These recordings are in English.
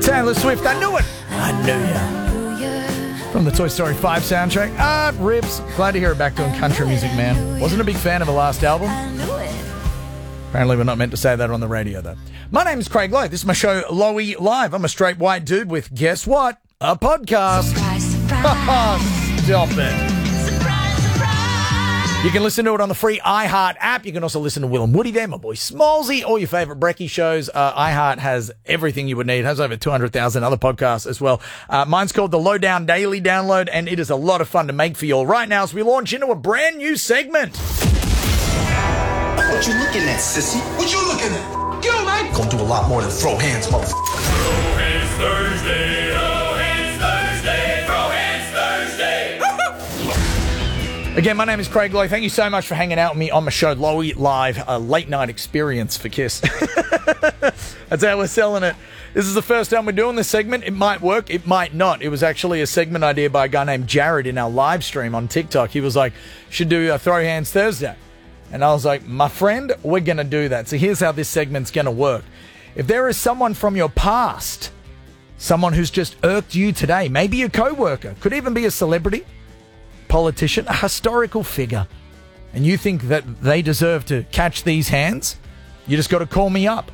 Taylor Swift, I knew it. I knew ya. From the Toy Story 5 soundtrack. Ribs. Glad to hear her back doing country music, man. Wasn't a big fan of her last album. Apparently we're not meant to say that on the radio, though. My name's Craig Lowe. This is my show, Loey Live. I'm a straight white dude with, guess what? A podcast. Surprise, surprise. Stop it. Surprise, surprise. You can listen to it on the free iHeart app. You can also listen to Will and Woody there, my boy Smallsy, all your favourite brekkie shows. iHeart has everything you would need. It has over 200,000 other podcasts as well. Mine's called the Lowdown Daily Download, and it is a lot of fun to make for you all right now as we launch into a brand new segment. What you looking at, sissy? What you looking at? Yo, man! Gonna do a lot more than throw hands, motherfucker. Throw hands Thursday, throw hands Thursday, throw hands Thursday. Again, my name is Craig Lowe. Thank you so much for hanging out with me on my show, Loey Live, a late night experience for Kiss. That's how we're selling it. This is the first time we're doing this segment. It might work, it might not. It was actually a segment idea by a guy named Jared in our live stream on TikTok. He was like, should do a Throw Hands Thursday. And I was like, my friend, we're going to do that. So here's how this segment's going to work. If there is someone from your past, someone who's just irked you today, maybe a co-worker, could even be a celebrity, politician, a historical figure, and you think that they deserve to catch these hands, you just got to call me up.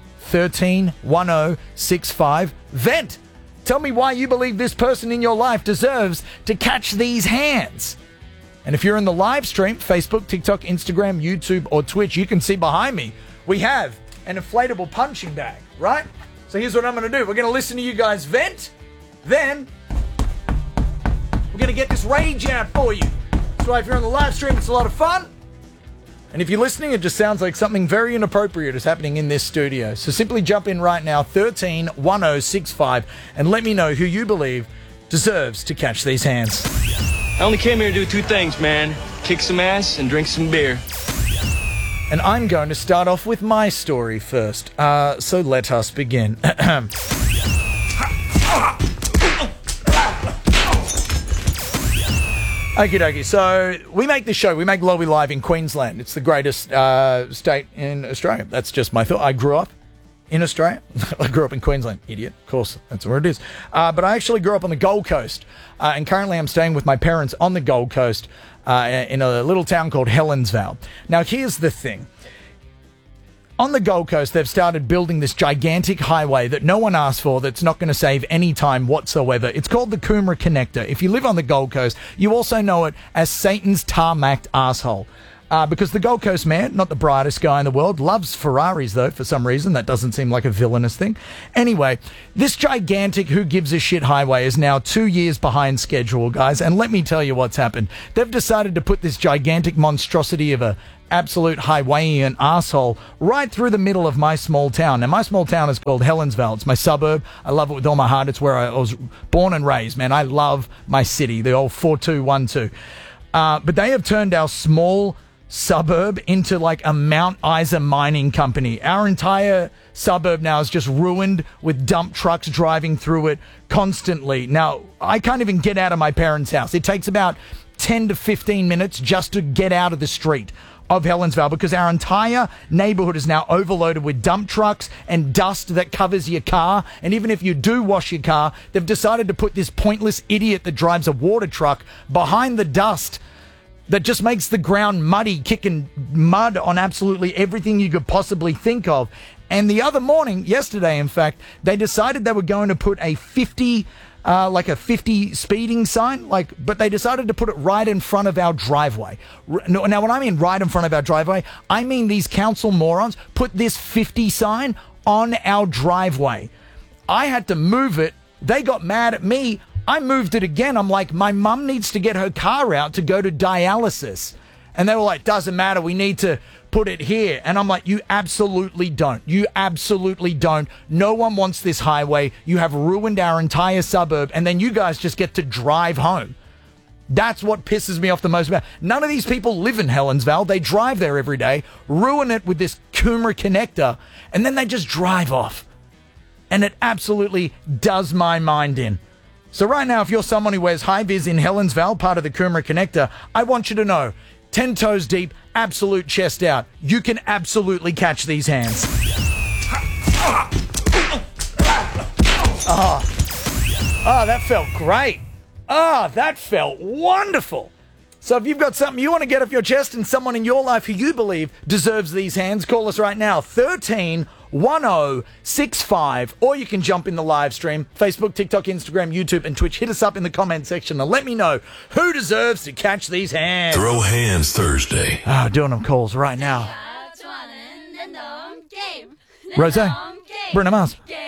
131065 vent. Tell me why you believe this person in your life deserves to catch these hands. And if you're in the live stream, Facebook, TikTok, Instagram, YouTube, or Twitch, you can see behind me, we have an inflatable punching bag, right? So here's what I'm going to do. We're going to listen to you guys vent. Then we're going to get this rage out for you. So if you're on the live stream, it's a lot of fun. And if you're listening, it just sounds like something very inappropriate is happening in this studio. So simply jump in right now, 131065, and let me know who you believe deserves to catch these hands. I only came here to do two things, man. Kick some ass and drink some beer. And I'm going to start off with my story first. So let us begin. Okie dokie. So we make this show. We make Loey Live in Queensland. It's the greatest state in Australia. That's just my thought. I grew up in Australia. I grew up in Queensland. Idiot. Of course, that's where it is. But I actually grew up on the Gold Coast. And currently I'm staying with my parents on the Gold Coast in a little town called Helensvale. Now, here's the thing. On the Gold Coast, they've started building this gigantic highway that no one asked for that's not going to save any time whatsoever. It's called the Coomera Connector. If you live on the Gold Coast, you also know it as Satan's tarmacked asshole. Because the Gold Coast man, not the brightest guy in the world, loves Ferraris, though, for some reason. That doesn't seem like a villainous thing. Anyway, this gigantic who gives a shit highway is now 2 years behind schedule, guys. And let me tell you what's happened. They've decided to put this gigantic monstrosity of a absolute Hawaiian asshole right through the middle of my small town. Now, my small town is called Helensvale. It's my suburb. I love it with all my heart. It's where I was born and raised, man. I love my city, the old 4212. But they have turned our small suburb into like a Mount Isa mining company. Our entire suburb now is just ruined with dump trucks driving through it constantly. Now, I can't even get out of my parents' house. It takes about 10 to 15 minutes just to get out of the street of Helensvale because our entire neighborhood is now overloaded with dump trucks and dust that covers your car. And even if you do wash your car, they've decided to put this pointless idiot that drives a water truck behind the dust that just makes the ground muddy, kicking mud on absolutely everything you could possibly think of. And the other morning, yesterday in fact, they decided they were going to put a 50 speeding sign, but they decided to put it right in front of our driveway. Now, when I mean right in front of our driveway, I mean these council morons put this 50 sign on our driveway. I had to move it. They got mad at me. I moved it again. I'm like, my mum needs to get her car out to go to dialysis. And they were like, doesn't matter. We need to put it here. And I'm like, you absolutely don't. You absolutely don't. No one wants this highway. You have ruined our entire suburb. And then you guys just get to drive home. That's what pisses me off the most about. None of these people live in Helensvale. They drive there every day, ruin it with this Coomera Connector, and then they just drive off. And it absolutely does my mind in. So right now, if you're someone who wears high-vis in Helensvale, part of the Coomera Connector, I want you to know, 10 toes deep, absolute chest out, you can absolutely catch these hands. Oh, that felt great. Oh, that felt wonderful. So if you've got something you want to get off your chest and someone in your life who you believe deserves these hands, call us right now, 131065, or you can jump in the live stream, Facebook, TikTok, Instagram, YouTube, and Twitch. Hit us up in the comment section and let me know who deserves to catch these hands. Throw Hands Thursday. Oh, doing them calls right now. Rose, Bruno Mars.